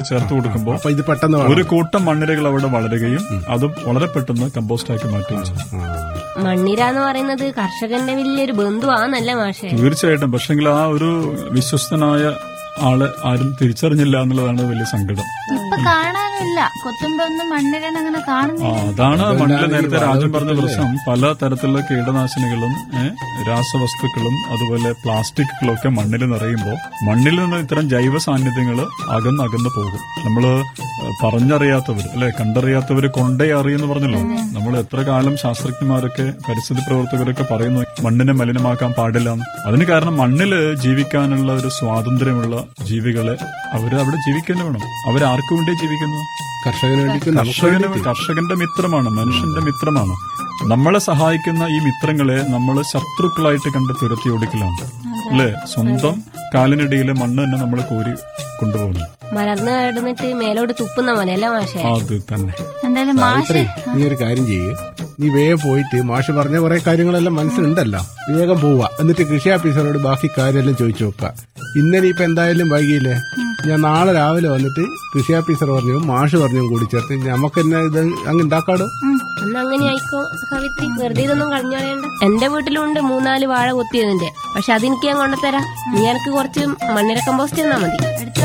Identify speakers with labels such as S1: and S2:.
S1: ചേർത്ത് കൊടുക്കുമ്പോൾ
S2: ഇത് പെട്ടെന്ന്
S1: ഒരു കൂട്ടം മണ്ണിരകൾ അവിടെ വളരുകയും അത് വളരെ പെട്ടെന്ന് കമ്പോസ്റ്റ് ആക്കി മാറ്റുകയും ചെയ്യും.
S3: മണ്ണിര എന്ന് പറയുന്നത് കർഷകന്റെ വലിയൊരു ബന്ധുവാന്നല്ല മാഷേ?
S1: തീർച്ചയായിട്ടും. പക്ഷെങ്കിൽ ആ ഒരു വിശ്വസ്തനായ ആള് ആരും തിരിച്ചറിഞ്ഞില്ല എന്നുള്ളതാണ് വലിയ സങ്കടം.
S4: ഇപ്പൊ കാണാനില്ല, കൊത്തുമ്പൊന്നും മണ്ണിരനെ അങ്ങനെ കാണുന്നില്ല.
S1: അതാണ് മണ്ണിൽ നേരത്തെ രാജൻ പറഞ്ഞ പ്രശ്നം. പല തരത്തിലുള്ള കീടനാശിനികളും രാസവസ്തുക്കളും അതുപോലെ പ്ലാസ്റ്റിക്കുകളും ഒക്കെ മണ്ണിൽ നിറയുമ്പോൾ മണ്ണിൽ നിന്ന് ഇത്തരം ജൈവ സാന്നിധ്യങ്ങൾ അകന്നകന്ന് പോകും. നമ്മള് പറഞ്ഞറിയാത്തവർ അല്ലെ, കണ്ടറിയാത്തവര് കൊണ്ടേ അറിയെന്ന് പറഞ്ഞല്ലോ. നമ്മൾ എത്ര കാലം ശാസ്ത്രജ്ഞന്മാരൊക്കെ പരിസ്ഥിതി പ്രവർത്തകരൊക്കെ പറയുന്നു മണ്ണിനെ മലിനമാക്കാൻ പാടില്ല. അതിന് കാരണം മണ്ണില് ജീവിക്കാനുള്ള ഒരു സ്വാതന്ത്ര്യമുള്ള ജീവികളെ അവിടെ ജീവിക്കാൻ വേണം. അവരാർക്കു വേണ്ടി ജീവിക്കുന്നു? കർഷകന്റെ മിത്രമാണ്, മനുഷ്യന്റെ മിത്രമാണ്. നമ്മളെ സഹായിക്കുന്ന ഈ മിത്രങ്ങളെ നമ്മൾ ശത്രുക്കളായിട്ട് കണ്ട് തുരത്തി ഓടിക്കലാണ് അല്ലെ. സ്വന്തം കാലിനടിയിലെ മണ്ണ് തന്നെ നമ്മൾ കോരി കൊണ്ടുപോകുന്നു.
S3: മലർന്ന് കിടന്നിട്ട് മേലോട്ട് തുപ്പുന്ന പോലെ അല്ല മാഷേ?
S1: അത് തന്നെ.
S4: എന്തായാലും മാഷ്
S2: നീ ഒരു കാര്യം ചെയ്യ്, നീ വേഗം പോയിട്ട് മാഷ് പറഞ്ഞ കുറെ കാര്യങ്ങളെല്ലാം മനസ്സിലുണ്ടല്ലോ, വേഗം പോവാ. എന്നിട്ട് കൃഷി ഓഫീസറോട് ബാക്കി കാര്യമെല്ലാം ചോദിച്ചു നോക്കുക. ഇന്നലെ ഇപ്പൊ എന്തായാലും വൈകിയില്ലേ, ഞാൻ നാളെ രാവിലെ വന്നിട്ട് കൃഷി ഓഫീസർ പറഞ്ഞു മാഷ് പറഞ്ഞു കൂടി ചേർത്ത് നമുക്ക് തന്നെ ഇത് അങ്ങ് ഉണ്ടാക്കാടോ.
S3: അങ്ങനെ ആയിക്കോ കവിത്രി, വെറുതെ ഇതൊന്നും കളഞ്ഞോളേണ്ട. എന്റെ വീട്ടിലുണ്ട് 3-4 വാഴ കൊത്തിയതിന്റെ, പക്ഷെ അതെനിക്ക് ഞാൻ കൊണ്ടുതരാം. നീ എനിക്ക് കുറച്ച് മണ്ണിര കമ്പോസ്റ്റ് തന്നാ മതി.